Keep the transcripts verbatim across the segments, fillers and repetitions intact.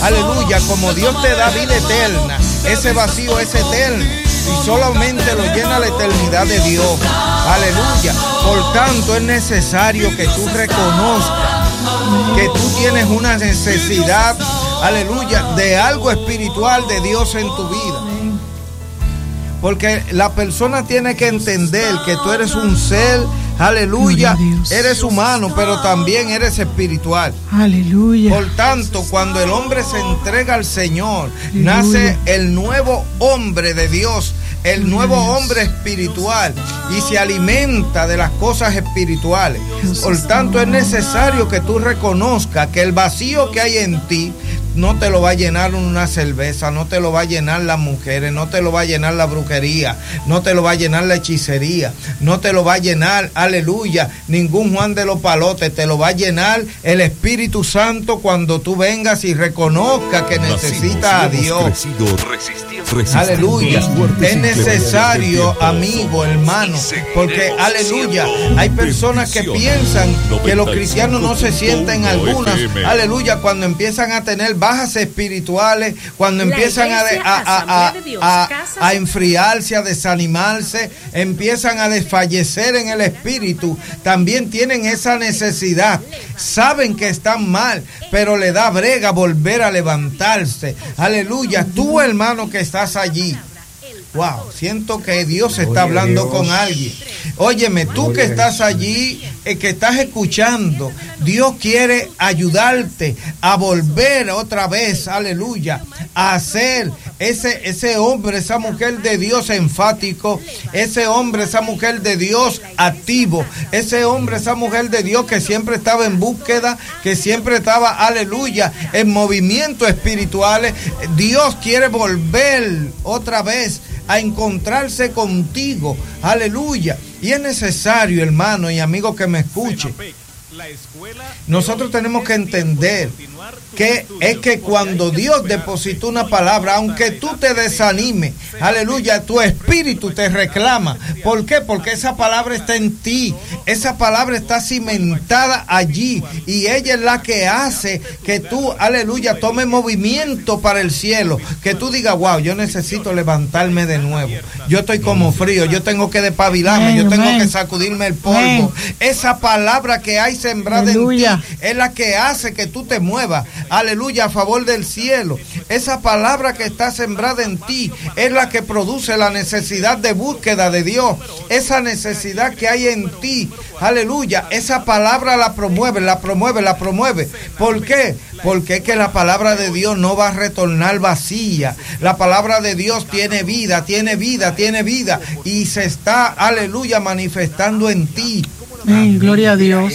aleluya, como Dios te da vida eterna, ese vacío es eterno y solamente lo llena la eternidad de Dios, aleluya. Por tanto es necesario que tú reconozcas que tú tienes una necesidad, aleluya, de algo espiritual de Dios en tu vida. Porque la persona tiene que entender que tú eres un ser, aleluya, eres humano, pero también eres espiritual. Aleluya. Por tanto, cuando el hombre se entrega al Señor, aleluya, nace el nuevo hombre de Dios, el nuevo hombre espiritual, y se alimenta de las cosas espirituales. Por tanto, es necesario que tú reconozcas que el vacío que hay en ti no te lo va a llenar una cerveza, no te lo va a llenar las mujeres, no te lo va a llenar la brujería, no te lo va a llenar la hechicería, no te lo va a llenar, aleluya, ningún Juan de los Palotes, te lo va a llenar el Espíritu Santo cuando tú vengas y reconozcas que necesitas a Dios. Aleluya, es necesario, amigo, hermano, porque, aleluya, hay personas que piensan que los cristianos no se sienten algunas, aleluya, cuando empiezan a tener bajas espirituales, cuando empiezan a, de, a, a, a, a, a enfriarse, a desanimarse, empiezan a desfallecer en el espíritu, también tienen esa necesidad, saben que están mal, pero le da brega volver a levantarse, aleluya. Tú, hermano, que estás allí, wow, siento que Dios está hablando con alguien. Óyeme, tú que estás allí, eh, que estás escuchando, Dios quiere ayudarte a volver otra vez, aleluya, a ser ese, ese hombre, esa mujer de Dios enfático, ese hombre, esa mujer de Dios activo, ese hombre, esa mujer de Dios que siempre estaba en búsqueda, que siempre estaba, aleluya, en movimientos espirituales. Dios quiere volver otra vez a encontrarse contigo, aleluya. Y es necesario, hermano y amigo que me escuche, nosotros tenemos que entender que es que cuando Dios depositó una palabra, aunque tú te desanimes, aleluya, tu espíritu te reclama. ¿Por qué? Porque esa palabra está en ti, esa palabra está cimentada allí, y ella es la que hace que tú, aleluya, tome movimiento para el cielo, que tú digas, wow, yo necesito levantarme de nuevo, yo estoy como frío, yo tengo que despabilarme, yo tengo que sacudirme el polvo. Esa palabra que hay sembrada aleluya en ti es la que hace que tú te muevas, aleluya, a favor del cielo. Esa palabra que está sembrada en ti es la que produce la necesidad de búsqueda de Dios. Esa necesidad que hay en ti, aleluya, esa palabra la promueve, la promueve, la promueve. ¿Por qué? Porque es que la palabra de Dios no va a retornar vacía. La palabra de Dios tiene vida, tiene vida, tiene vida, y se está, aleluya, manifestando en ti. Amén, gloria a Dios.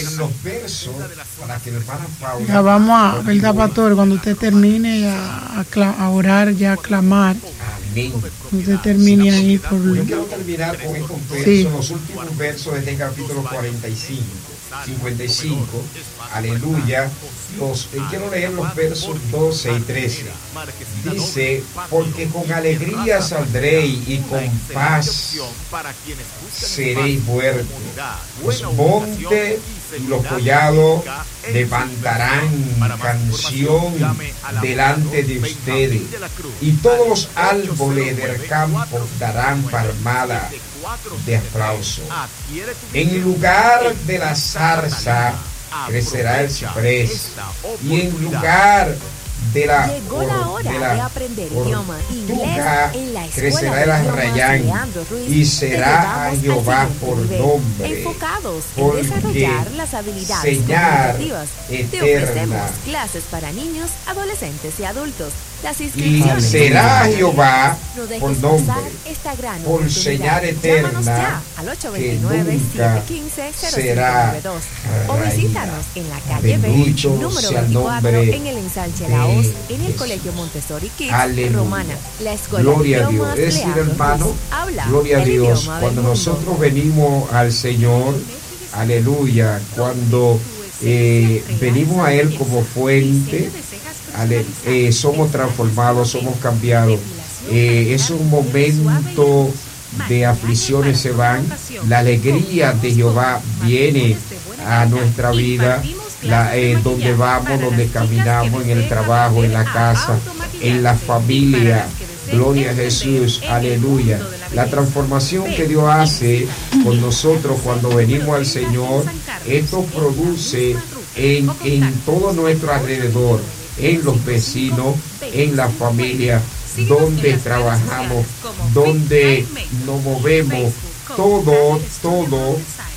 Ya vamos a, ¿verdad, pastor? Cuando usted termine a, a, a orar, ya a clamar. Amén. Usted termine ahí por... Yo quiero terminar con estos versos, sí, los últimos versos de este capítulo cuarenta y cinco, cincuenta y cinco. Aleluya. Los, eh, quiero leer los versos doce y trece. Dice, porque con alegría saldréis y con paz seréis muertos. Los montes y los collados levantarán canción delante de ustedes, y todos los árboles del campo darán palmada de aplauso. En lugar de la zarza crecerá el ciprés, y en lugar de la, Llegó la hora de, la de aprender idioma inglés en la crecerá el arrayán, y será a Jehová por nombre, enfocados en porque desarrollar las habilidades señal comunicativas. Te eterna. ofrecemos clases para niños, adolescentes y adultos. Las Y inscripciones será a Jehová no dejes por nombre, pasar esta gran por oportunidad. señal Llámanos eterna, ya al ocho que dos nueve, nunca siete uno cinco, cero será cinco nueve dos o visítanos en la calle B, Bendito número sea el veinticuatro, nombre en el ensanche de La Hoz, en el Jesús. Colegio Montessori Kids Aleluya. Romana, la escuela Gloria de a Dios. idiomas Es decir, Leandro hermano, Ruiz. Habla gloria a el Dios. idioma del Cuando mundo. nosotros venimos al Señor, aleluya, cuando eh, venimos a Él como fuente, ale, eh, somos transformados, somos cambiados. Eh, es un momento de aflicciones se van, la alegría de Jehová viene a nuestra vida, la, eh, donde vamos, donde caminamos, en el trabajo, en la casa, en la familia. Gloria a Jesús, aleluya. La transformación que Dios hace con nosotros cuando venimos al Señor, esto produce en, en todo nuestro alrededor, en los vecinos, en la familia, donde trabajamos, donde nos movemos, todo, todo,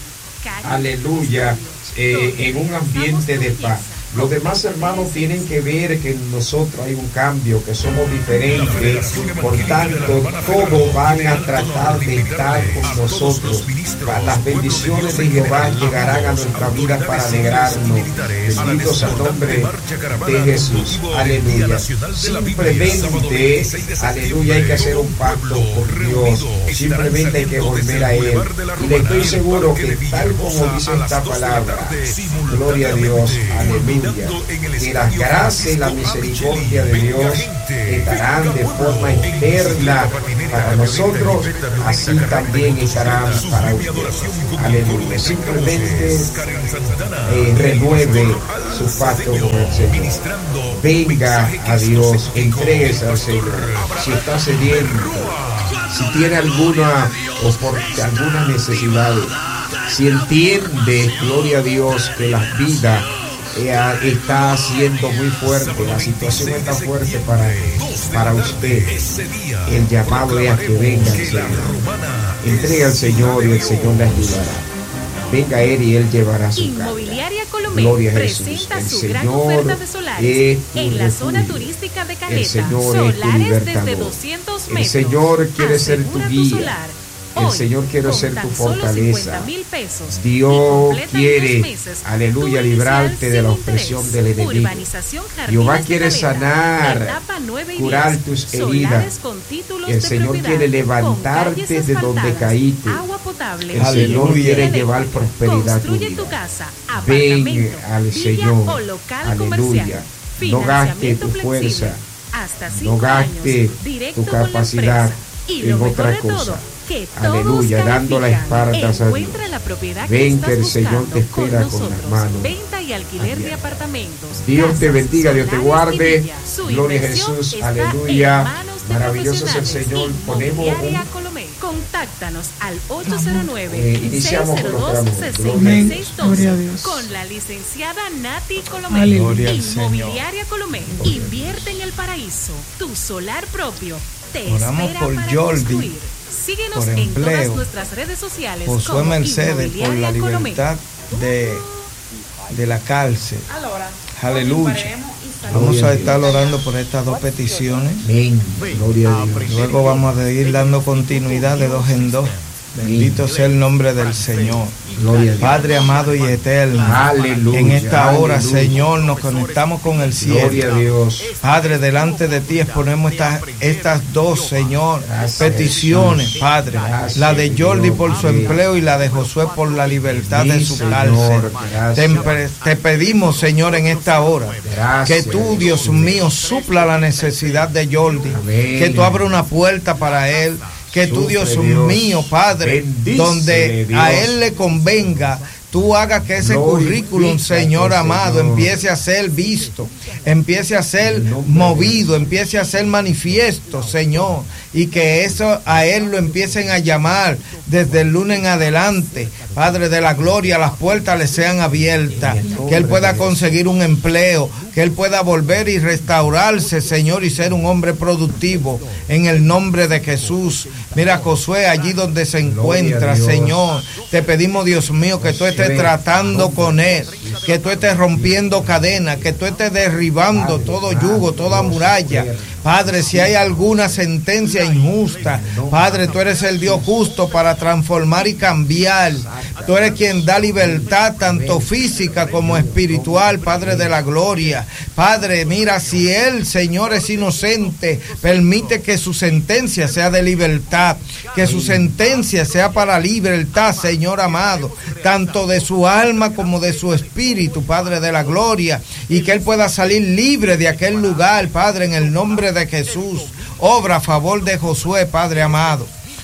aleluya, eh, en un ambiente de paz. Los demás hermanos tienen que ver que en nosotros hay un cambio, que somos diferentes, por tanto, todos van a tratar de estar con nosotros. Las bendiciones de Jehová llegarán a nuestra vida para alegrarnos. Bendito sea el nombre de Jesús. Aleluya. Simplemente, aleluya, hay que hacer un pacto con Dios. Simplemente hay que volver a Él. Y le estoy seguro que tal como dice esta palabra, gloria a Dios, aleluya, que las gracias y la misericordia de Dios estarán de forma externa para nosotros, así también estarán para ustedes. Aleluya. Simplemente eh, renueve su pacto con el Señor. Venga a Dios, entréguese al Señor. Si está sediento, si tiene alguna o por alguna necesidad, si entiende, gloria a Dios, que la vida eh, está siendo muy fuerte, la situación está fuerte para, para usted, el llamado es a que venga al Señor. Entregue al Señor y el Señor le ayudará. Venga Él y Él llevará su carga. Inmobiliaria Colomé Gloria a Jesús. presenta El su Señor gran oferta de solares en la zona refugio. turística de El Caleta. Señor es tu Solares desde libertador. doscientos El metros. Señor quiere ser tu Asegura guía. solar. El Hoy, Señor quiere con ser tan tu solo fortaleza. cincuenta mil pesos, y Dios completa en dos quiere, meses aleluya, tu librarte inicial de la sin opresión interés. del enemigo. Urbanización Jardines Jehová de quiere Caleta, sanar, etapa nueve y curar diez. tus Solares heridas. con títulos El de Señor propiedad, quiere con levantarte calles de donde asfaltadas, caíste. agua potable, El Señor Aleluya. quiere llevar prosperidad a tu Construye vida. tu casa, Ven apartamento, al villa Señor. o local Aleluya. comercial. No gaste Financiamiento tu flexible, fuerza. hasta No cinco gaste años, directo tu con la capacidad empresa. Y en lo mejor otra de cosa. todo, que todos Aleluya, dando la califican. espalda a Dios. Encuentra la propiedad que Ven estás que el Señor buscando te espera con nosotros. las manos Venta y alquiler de abiertas. apartamentos. Dios te casas, bendiga, Dios te solares y guarde. villas. Su Gloria a inversión Jesús, está aleluya. en manos de Maravilloso es el profesionales. Señor. Ponemos Inmobiliaria un- Colomé. Contáctanos al ocho cero nueve, Eh, seis iniciamos cero con los dos, tramos. seis Gloria. seis Gloria a uno dos Dios. con la licenciada Nati Colomé. Aleluya. Gloria al Señor. Inmobiliaria Colomé. Invierte en el paraíso. Tu solar propio. Te Oramos espera por para Jordi, construir. Síguenos por en empleo. todas nuestras redes sociales Josué como Mercedes por la Inmobiliaria Colomé. libertad de, de la cárcel. Aleluya. Vamos a estar orando por estas dos peticiones. Ven, gloria a Dios. Luego vamos a ir dando continuidad de dos en dos. Bendito sea el nombre del Señor. Gloria a Dios. Padre amado y eterno, Aleluya, en esta hora, aleluya. Señor, nos conectamos con el Gloria a cielo. Dios. Padre, delante de ti exponemos estas, estas dos, Señor, Gracias, peticiones, Jesús. Padre. Gracias, La de Jordi Dios. por su Amén. empleo y la de Josué por la libertad de Sí, su Señor. cárcel. Gracias. Te, empe- te pedimos, Señor, en esta hora, Gracias, que tú, Dios Jesús. mío, supla la necesidad de Jordi, Amén. que tú abras una puerta para él. Que tú, Suple, Dios, Dios. mío, Padre, Bendícele, donde Dios. a él le convenga, tú hagas que ese currículum, Glorifica, Señor amado, Señor. empiece a ser visto, empiece a ser En el nombre de movido, empiece a ser manifiesto, Señor, y que eso a él lo empiecen a llamar desde el lunes en adelante. Padre de la gloria, las puertas le sean abiertas, que él pueda conseguir un empleo, que él pueda volver y restaurarse, Señor, y ser un hombre productivo, en el nombre de Jesús. Mira, Josué, allí donde se encuentra, Dios. Señor, te pedimos, Dios mío, que tú estés tratando con él, que tú estés rompiendo cadenas, que tú estés derribando todo yugo, toda muralla. Padre, si hay alguna sentencia injusta, Padre, tú eres el Dios justo para transformar y cambiar. Tú eres quien da libertad tanto física como espiritual, Padre de la gloria. Padre, mira, si él, Señor, es inocente, permite que su sentencia sea de libertad, que su sentencia sea para libertad, Señor amado, tanto de su alma como de su espíritu, Padre de la gloria, y que él pueda salir libre de aquel lugar, Padre, en el nombre de Jesús. Obra a favor de Josué, Padre amado.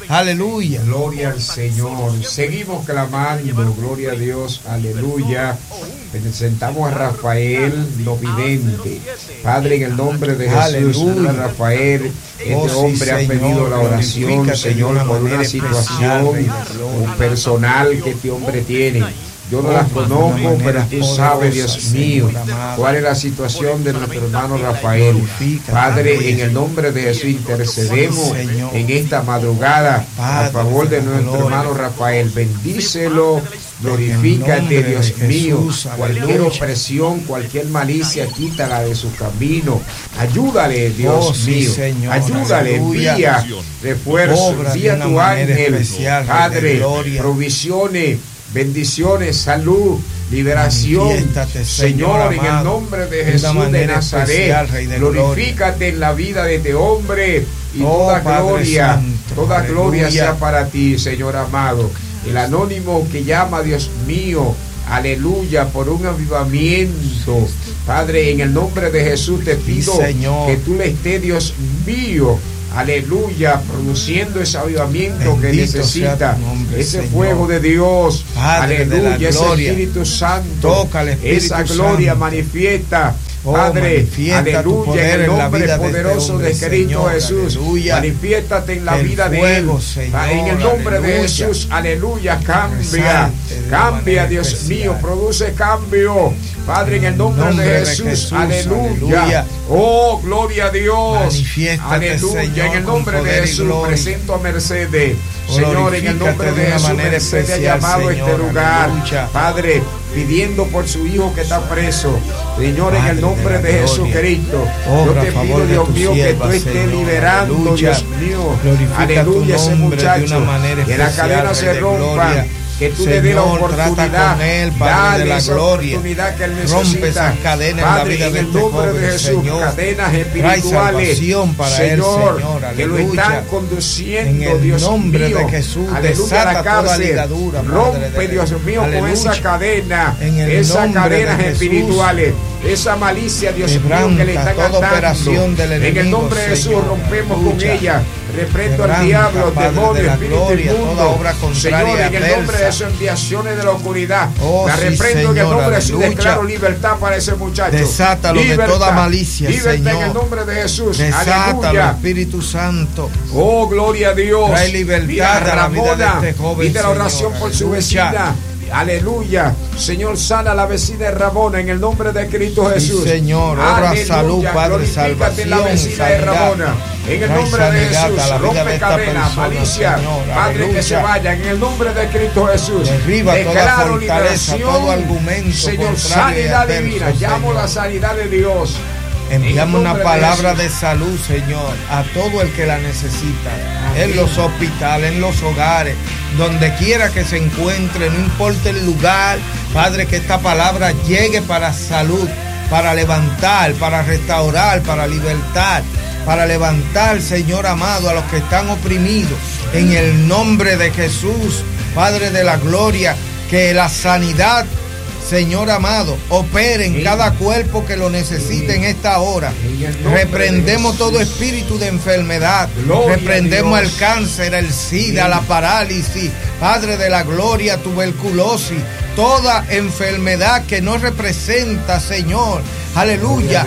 Aleluya. Gloria al Señor. Seguimos clamando, gloria a Dios, aleluya. Presentamos a Rafael Novidente. Padre, en el nombre de Jesús, aleluya. Rafael, este oh, hombre sí, ha pedido la oración, Señor, por una situación un personal que este hombre tiene. Yo no las conozco, pero tú sabes, Dios mío, cuál es la situación de nuestro hermano Rafael. Padre, en el nombre de Jesús intercedemos en esta madrugada a favor de nuestro hermano Rafael. Bendícelo, glorifícate, Dios mío. Cualquier opresión, cualquier malicia, quítala de su camino. Ayúdale, Dios mío. Ayúdale, envía refuerzo, envía tu ángel, Padre, provisiones, bendiciones, salud, liberación, Señor, en el nombre de Jesús de Nazaret. Glorifícate en la vida de este hombre y toda gloria, toda gloria sea para ti, Señor amado. El anónimo que llama, Dios mío, aleluya, por un avivamiento. Padre, en el nombre de Jesús te pido que tú le estés, Dios mío, aleluya, produciendo ese avivamiento bendito que necesita, nombre, ese Señor. Fuego de Dios, Padre, aleluya, de ese Espíritu Santo, toca el Espíritu esa gloria Santo. Manifiesta, oh, Padre, aleluya, en el nombre en poderoso de, este hombre, de Cristo Señor, Jesús, aleluya. Manifiéstate en la el vida fuego, de Él, Señor, en el nombre aleluya. De Jesús, aleluya, cambia, cambia, Dios mío, produce cambio, Padre, en el nombre, nombre de, Jesús, de Jesús, aleluya. Aleluya. Oh, gloria a Dios. Aleluya. Señor, en el nombre de Jesús presento a Mercedes. Señor, en el nombre de Jesús, Mercedes ha llamado a este lugar. Aleluya. Padre, pidiendo por su hijo que está preso. Señor, en el nombre de, de Jesucristo, yo te pido, Dios mío, que tú estés liberando, aleluya. Dios mío, aleluya, ese muchacho, que la cadena se rompa. Que tú Señor, le des la oportunidad, con él, Padre de la gloria, oportunidad que él necesita. Rompe esas cadenas, Padre, en la vida en el de nombre este de Jesús, Señor. Cadenas espirituales, para Señor, él, Señor, que lo están conduciendo, en el Dios nombre mío, de Jesús, aleluya, a la cárcel, rompe, Dios mío, aleluya. Con esa cadena, esas cadenas espirituales, esa malicia, Dios mío, que le están atando, en el nombre de Jesús, rompemos con ella, reprendo al diablo, demonio, espíritu inmundo, Señor, en el nombre de esas enviaciones de la oscuridad, oh, la reprendo sí, en el nombre de Jesús, declaro libertad para ese muchacho. Desátalo libertad, de toda malicia, libertad Señor. En el nombre de Jesús. Desátalo, aleluya. Espíritu Santo. Oh, gloria a Dios. Trae libertad a la vida de este joven, pide la oración Señor, por su vecina. Aleluya, Señor, sana a la vecina de Rabona en el nombre de Cristo Jesús. Sí, Señor, obra salud, Padre, salvación, la vecina de Rabona en el nombre de Jesús. Rompe cadenas, malicia, Señor, Padre, aleluya. Que se vayan en el nombre de Cristo Jesús. Derriba toda fortaleza, todo argumento, Señor, sanidad divina. Llamo la sanidad de Dios. Enviamos una palabra de, de salud, Señor, a todo el que la necesita. Amén. En los hospitales, en los hogares, donde quiera que se encuentre, no importa el lugar, Padre, que esta palabra llegue para salud, para levantar, para restaurar, para libertar, para levantar, Señor amado, a los que están oprimidos. En el nombre de Jesús, Padre de la gloria, que la sanidad, Señor amado, opere en cada cuerpo que lo necesite en esta hora. Reprendemos todo espíritu de enfermedad. Reprendemos el cáncer, el SIDA, la parálisis, Padre de la gloria, tuberculosis, toda enfermedad que no representa, Señor, aleluya,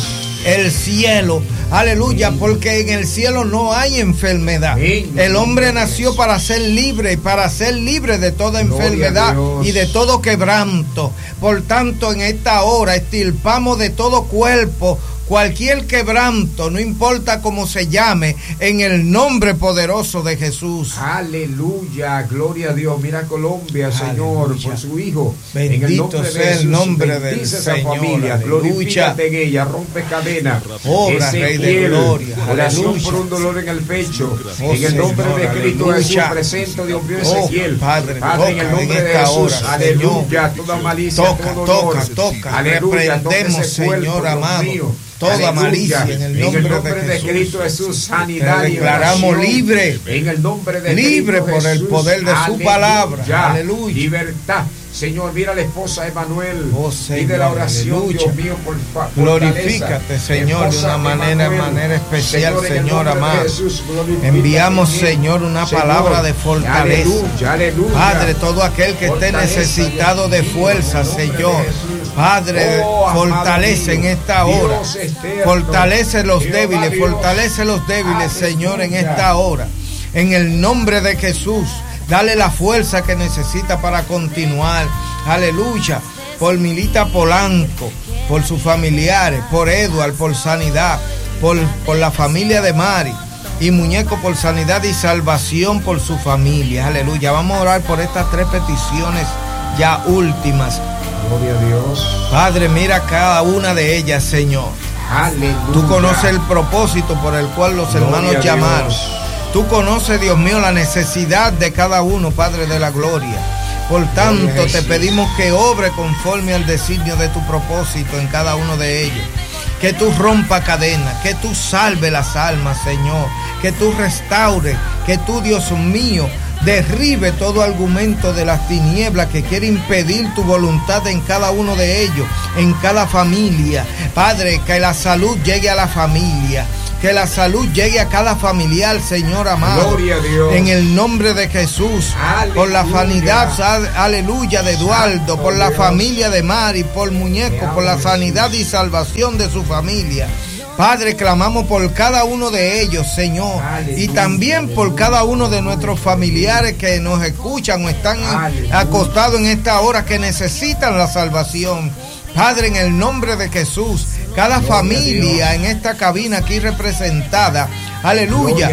el cielo. Aleluya, porque en el cielo no hay enfermedad. El hombre nació para ser libre y para ser libre de toda enfermedad y de todo quebranto. Por tanto, en esta hora extirpamos de todo cuerpo cualquier quebranto, no importa cómo se llame, en el nombre poderoso de Jesús. Aleluya, gloria a Dios. Mira Colombia, Señor, aleluya. Por su hijo. Bendito en el nombre sea de Jesús, el nombre del Señor. Esa familia, glorifícate en ella, rompe cadenas. Obra, Rey de gloria. Oración por un dolor en el pecho. Oh, en el nombre Señor, de Cristo aleluya. Jesús, presento, Dios mío, Ezequiel. Oh, Padre, Padre, en el nombre en de Jesús, hora, aleluya, Señor. Toda malicia, toca, todo toca, dolor. toca, Aleluya, reprendemos, Señor amado. Mío. Toda aleluya. Malicia en el nombre, en el nombre de, de Jesús. Cristo Jesús, sanidad y declaramos libre, en el nombre de libre Cristo por Jesús, el poder de aleluya. Su palabra, aleluya, libertad, Señor, mira a la esposa Emanuel. Oh, Señor, pide la oración, aleluya. Dios mío, por favor. Glorifícate, Señor, de una manera, de manera especial, Señor, Señor amado. Jesús, enviamos, Señor, una Señor, palabra de fortaleza. Aleluya, aleluya. Padre, todo aquel que fortaleza, esté necesitado de fuerza, Señor. Padre, oh, fortalece en esta hora. Fortalece los débiles, fortalece los débiles, Señor, en esta hora. En el nombre de Jesús. Dale la fuerza que necesita para continuar. Aleluya. Por Milita Polanco, por sus familiares, por Edward, por sanidad, por, por la familia de Mari. Y Muñeco por sanidad y salvación por su familia. Aleluya. Vamos a orar por estas tres peticiones ya últimas. Gloria a Dios. Padre, mira cada una de ellas, Señor. Aleluya. Tú conoces el propósito por el cual los Gloria hermanos llamaron. Tú conoces, Dios mío, la necesidad de cada uno, Padre de la gloria. Por tanto, te pedimos que obre conforme al designio de tu propósito en cada uno de ellos. Que tú rompa cadenas, que tú salve las almas, Señor. Que tú restaure, que tú, Dios mío, derribe todo argumento de las tinieblas que quiere impedir tu voluntad en cada uno de ellos, en cada familia. Padre, que la salud llegue a la familia. Que la salud llegue a cada familiar, Señor amado. Gloria a Dios. En el nombre de Jesús. Aleluya. Por la sanidad, aleluya, de Eduardo, Santo por la Dios. Familia de Mari, por Muñeco, por la sanidad y salvación de su familia. Padre, clamamos por cada uno de ellos, Señor. Aleluya. Y también por cada uno de nuestros familiares que nos escuchan o están Aleluya. Acostados en esta hora, que necesitan la salvación. Padre, en el nombre de Jesús, cada Gloria familia en esta cabina aquí representada, aleluya,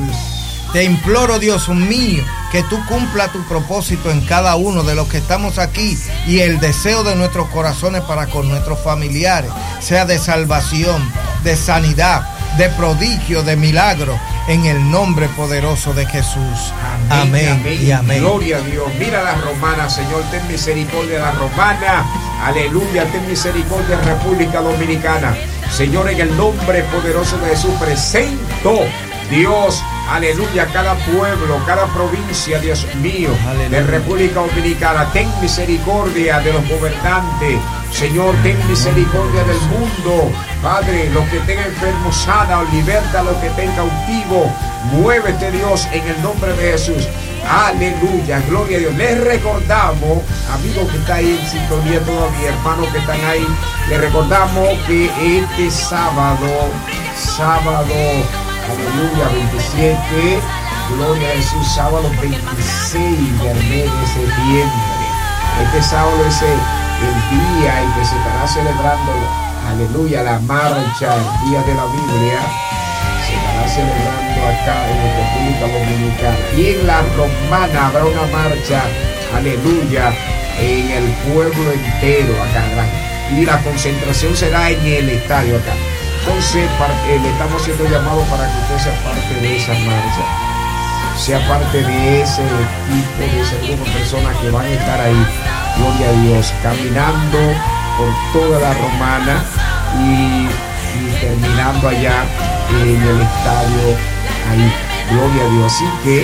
te imploro, Dios mío, que tú cumpla tu propósito en cada uno de los que estamos aquí y el deseo de nuestros corazones para con nuestros familiares, sea de salvación, de sanidad, de prodigio, de milagro, en el nombre poderoso de Jesús. Amén, amén, amén y amén. Gloria a Dios. Mira la romana, Señor, ten misericordia de la romana. Aleluya, ten misericordia de República Dominicana. Señor, en el nombre poderoso de Jesús, presento, Dios, aleluya, cada pueblo, cada provincia, Dios mío, aleluya, de República Dominicana. Ten misericordia de los gobernantes. Señor, ten misericordia del mundo. Padre, los que tengan enfermos, sana, o liberta a los que tengan cautivo. Muévete, Dios, en el nombre de Jesús. Aleluya, gloria a Dios. Les recordamos, amigos que están ahí en sintonía todavía, hermanos que están ahí, les recordamos que este sábado, sábado, aleluya, veintisiete, gloria a Jesús, sábado veintiséis del mes de septiembre. Este sábado es el, el día en que se estará celebrando, aleluya, la marcha, el día de la Biblia. Se estará celebrando acá en la República Dominicana. Y en la romana habrá una marcha, aleluya, en el pueblo entero acá. Y la concentración será en el estadio acá. Entonces, le estamos haciendo llamado para que usted sea parte de esa marcha, sea parte de ese equipo, de ese grupo de personas que van a estar ahí, gloria a Dios, caminando por toda la romana y, y terminando allá en el estadio ahí, gloria a Dios. Así que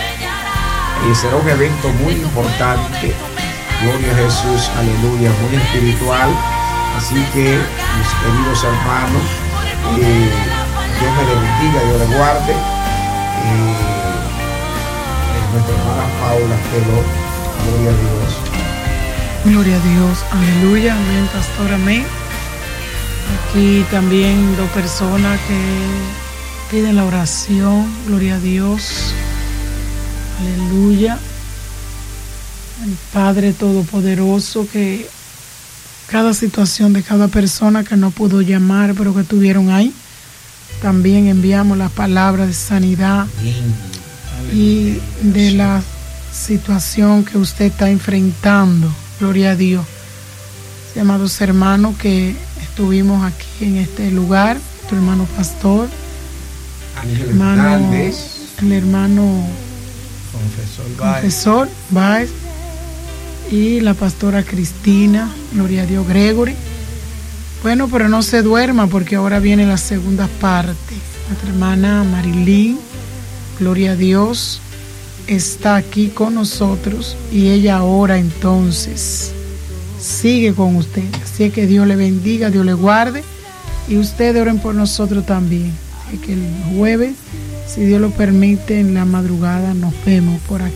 eh, será un evento muy importante, gloria a Jesús, aleluya, muy espiritual. Así que, mis queridos hermanos, eh, Dios me les bendiga, Dios les guarde. Eh, nuestra hermana Paula Peló, gloria a Dios. Gloria a Dios, aleluya, amén, pastor, amén. Aquí también dos personas que piden la oración, gloria a Dios, aleluya. El Padre Todopoderoso, que cada situación de cada persona que no pudo llamar, pero que tuvieron ahí, también enviamos la palabra de sanidad y de la situación que usted está enfrentando, gloria a Dios. Amados hermanos, que estuvimos aquí en este lugar, tu hermano pastor, Ángel hermano, Hernández, el hermano Confesor Confesor Báez y la pastora Cristina, gloria a Dios, Gregory. Bueno, pero no se duerma porque ahora viene la segunda parte. Nuestra hermana Marilyn, gloria a Dios, está aquí con nosotros y ella ora entonces. Sigue con usted. Así es que Dios le bendiga, Dios le guarde. Y ustedes oren por nosotros también. Es que el jueves, si Dios lo permite, en la madrugada nos vemos por aquí.